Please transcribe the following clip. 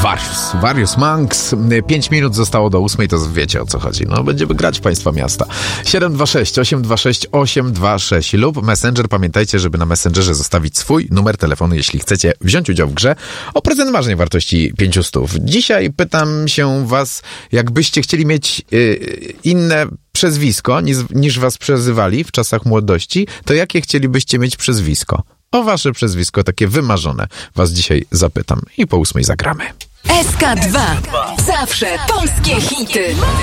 Various Monks. 5 minut zostało do 8, to wiecie o co chodzi. No, będziemy grać w państwa miasta. 726 826 826 lub Messenger. Pamiętajcie, żeby na Messengerze zostawić swój numer telefonu, jeśli chcecie wziąć udział w grze o prezent ważnej wartości 500. Dzisiaj pytam się was, jakbyście chcieli mieć inne przezwisko niż was przezywali w czasach młodości, to jakie chcielibyście mieć przezwisko? O wasze przezwisko, takie wymarzone, was dzisiaj zapytam i po 8 zagramy. SK2. Zawsze polskie hity.